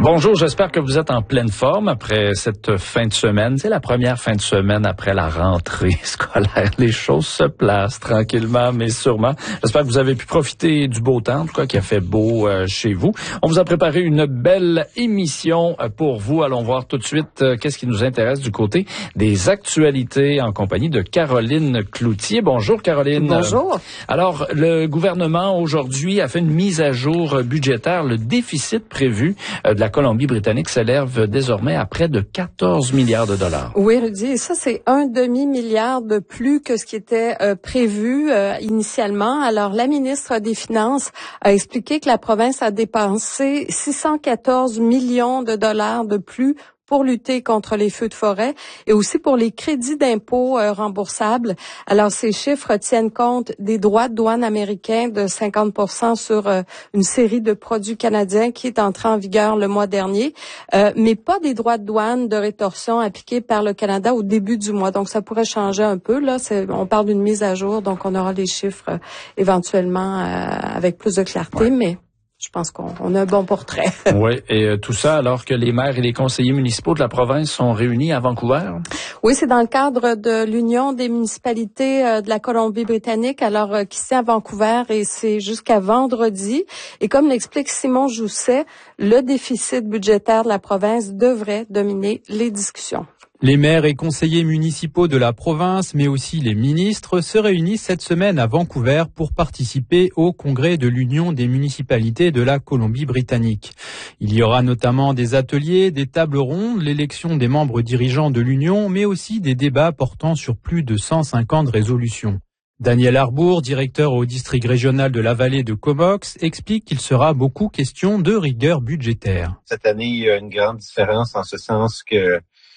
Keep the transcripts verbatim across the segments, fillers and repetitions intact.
Bonjour, j'espère que vous êtes en pleine forme après cette fin de semaine. C'est la première fin de semaine après la rentrée scolaire. Les choses se placent tranquillement, mais sûrement. J'espère que vous avez pu profiter du beau temps, en tout cas qu'il a fait beau euh, chez vous. On vous a préparé une belle émission euh, pour vous. Allons voir tout de suite euh, qu'est-ce qui nous intéresse du côté des actualités en compagnie de Caroline Cloutier. Bonjour Caroline. Bonjour. Alors, le gouvernement aujourd'hui a fait une mise à jour budgétaire. Le déficit prévu euh, de la Colombie-Britannique s'élève désormais à près de quatorze milliards de dollars. Oui, Rudy, et ça, c'est un demi-milliard de plus que ce qui était euh, prévu euh, initialement. Alors, la ministre des Finances a expliqué que la province a dépensé six cent quatorze millions de dollars de plus pour lutter contre les feux de forêt et aussi pour les crédits d'impôt euh, remboursables. Alors, ces chiffres tiennent compte des droits de douane américains de cinquante pour cent sur euh, une série de produits canadiens qui est entrée en vigueur le mois dernier, euh, mais pas des droits de douane de rétorsion appliqués par le Canada au début du mois. Donc, ça pourrait changer un peu. Là, c'est, on parle d'une mise à jour, donc on aura les chiffres euh, éventuellement euh, avec plus de clarté, ouais. mais... Je pense qu'on on a un bon portrait. Oui, et euh, tout ça alors que les maires et les conseillers municipaux de la province sont réunis à Vancouver? Oui, c'est dans le cadre de l'Union des municipalités euh, de la Colombie-Britannique, alors euh, qui c'est à Vancouver et c'est jusqu'à vendredi. Et comme l'explique Simon Jousset, le déficit budgétaire de la province devrait dominer les discussions. Les maires et conseillers municipaux de la province, mais aussi les ministres, se réunissent cette semaine à Vancouver pour participer au congrès de l'Union des municipalités de la Colombie-Britannique. Il y aura notamment des ateliers, des tables rondes, l'élection des membres dirigeants de l'Union, mais aussi des débats portant sur plus de cent cinquante résolutions. Daniel Arbour, directeur au district régional de la vallée de Comox, explique qu'il sera beaucoup question de rigueur budgétaire. Cette année, il y a une grande différence en ce sens que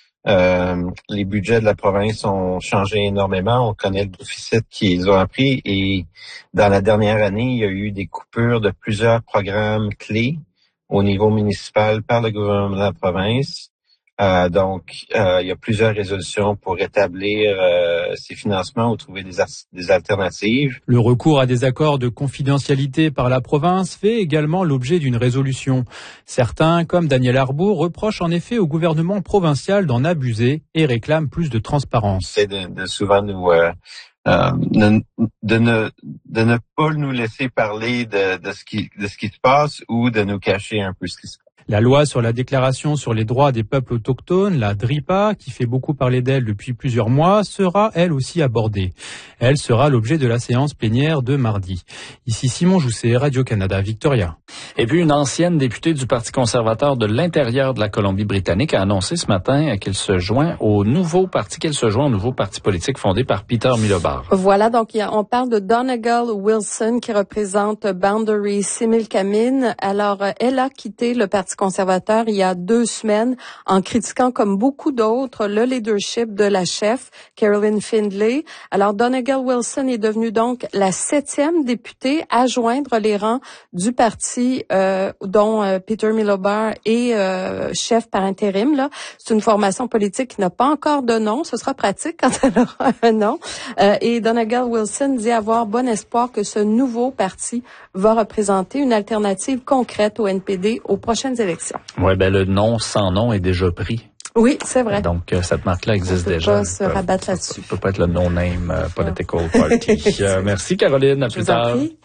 Euh, les budgets de la province ont changé énormément. On connaît le déficit qu'ils ont appris et dans la dernière année, il y a eu des coupures de plusieurs programmes clés au niveau municipal par le gouvernement de la province. Euh, donc, euh, il y a plusieurs résolutions pour rétablir euh, ces financements ou trouver des, as- des alternatives. Le recours à des accords de confidentialité par la province fait également l'objet d'une résolution. Certains, comme Daniel Arbour, reprochent en effet au gouvernement provincial d'en abuser et réclament plus de transparence. C'est de, de souvent nous euh, euh, de, de, ne, de ne pas nous laisser parler de, de ce qui de ce qui se passe ou de nous cacher un peu ce qui se passe. La loi sur la déclaration sur les droits des peuples autochtones, la D R I P A, qui fait beaucoup parler d'elle depuis plusieurs mois, sera elle aussi abordée. Elle sera l'objet de la séance plénière de mardi. Ici Simon Jousset, Radio-Canada, Victoria. Et puis une ancienne députée du Parti conservateur de l'intérieur de la Colombie-Britannique a annoncé ce matin qu'elle se joint au nouveau parti, qu'elle se joint au nouveau parti politique fondé par Peter Milobard. Voilà, donc il y a, on parle de Donegal Wilson qui représente Boundary Similkameen. Alors, elle a quitté le Parti conservateur il y a deux semaines en critiquant, comme beaucoup d'autres, le leadership de la chef, Carolyn Findlay. Alors, Donegal Wilson est devenue donc la septième députée à joindre les rangs du parti euh, dont euh, Peter Milobard est euh, chef par intérim. Là, c'est une formation politique qui n'a pas encore de nom. Ce sera pratique quand elle aura un nom. Euh, et Donegal Wilson dit avoir bon espoir que ce nouveau parti va représenter une alternative concrète au N P D aux prochaines élections. Oui, ben le nom sans nom est déjà pris. Oui, c'est vrai. Donc, euh, cette marque-là existe déjà. On peut pas se rabattre là-dessus. Ça peut pas être le no-name euh, political party. euh, merci Caroline, à Je plus vous en tard. prie.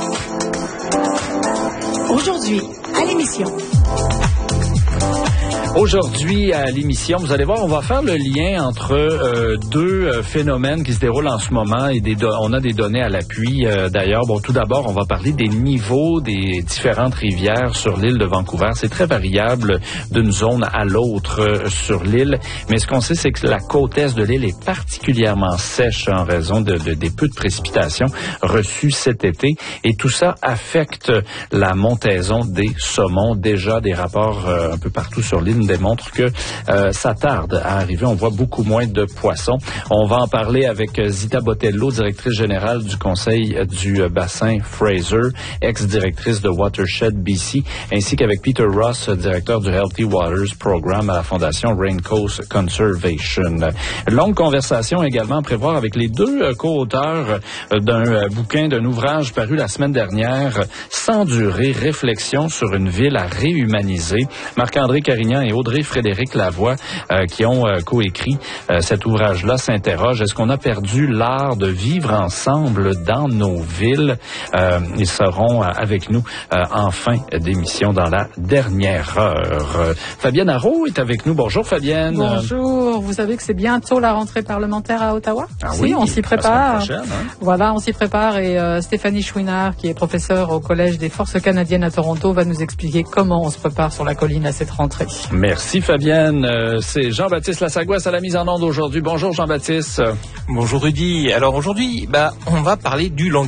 Aujourd'hui, à l'émission. Aujourd'hui, à l'émission, vous allez voir, on va faire le lien entre euh, deux euh, phénomènes qui se déroulent en ce moment et des do- on a des données à l'appui. Euh, d'ailleurs, bon, tout d'abord, on va parler des niveaux des différentes rivières sur l'île de Vancouver. C'est très variable d'une zone à l'autre euh, sur l'île, mais ce qu'on sait, c'est que la côte est de l'île est particulièrement sèche en raison de, de des peu de précipitations reçues cet été, et tout ça affecte la montaison des saumons. Déjà, des rapports euh, un peu partout sur l'île démontre que euh, ça tarde à arriver. On voit beaucoup moins de poissons. On va en parler avec Zita Botello, directrice générale du Conseil du bassin Fraser, ex-directrice de Watershed B C, ainsi qu'avec Peter Ross, directeur du Healthy Waters Program à la Fondation Raincoast Conservation. Longue conversation également à prévoir avec les deux co-auteurs d'un bouquin, d'un ouvrage paru la semaine dernière, Sans durée, réflexion sur une ville à réhumaniser. Marc-André Carignan et Audrey-Frédéric Lavoie, euh, qui ont euh, coécrit euh, cet ouvrage-là, s'interrogent. Est-ce qu'on a perdu l'art de vivre ensemble dans nos villes? Euh, ils seront euh, avec nous euh, en fin d'émission dans la dernière heure. Euh, Fabienne Arrault est avec nous. Bonjour Fabienne. Bonjour. Vous savez que c'est bientôt la rentrée parlementaire à Ottawa? Ah si, oui, on s'y prépare. Prochaine, hein? Voilà, on s'y prépare et euh, Stéphanie Chouinard, qui est professeure au Collège des Forces canadiennes à Toronto, va nous expliquer comment on se prépare sur la colline à cette rentrée. Merci Fabienne. Euh, c'est Jean-Baptiste Lassagouas à la mise en onde aujourd'hui. Bonjour Jean-Baptiste. Bonjour Rudy. Alors aujourd'hui, bah, on va parler du langage.